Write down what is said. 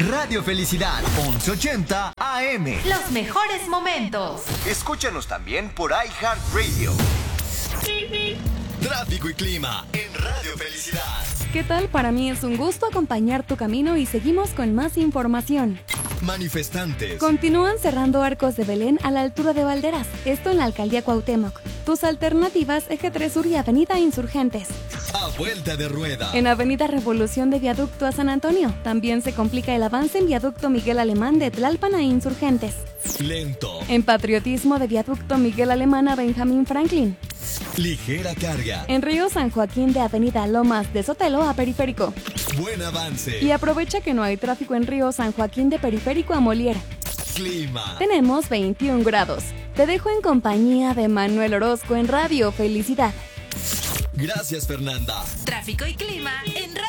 Radio Felicidad, 1180 AM. Los mejores momentos. Escúchanos también por iHeartRadio. Tráfico y clima en Radio Felicidad. ¿Qué tal? Para mí es un gusto acompañar tu camino y seguimos con más información. Manifestantes Continúan cerrando Arcos de Belén a la altura de Valderas, esto en la alcaldía Cuauhtémoc. Tus alternativas, Eje 3 Sur y Avenida Insurgentes. a vuelta de rueda. En Avenida Revolución de Viaducto a San Antonio, también se complica el avance en Viaducto Miguel Alemán de Tlalpan a Insurgentes. Lento. En Patriotismo de Viaducto Miguel Alemán a Benjamín Franklin. Ligera carga. En Río San Joaquín de Avenida Lomas de Sotelo a Periférico. Buen avance. Y aprovecha que no hay tráfico en Río San Joaquín de Periférico a Molière. Clima. Tenemos 21 grados. Te dejo en compañía de Manuel Orozco en Radio Felicidad. Gracias, Fernanda. Tráfico y clima en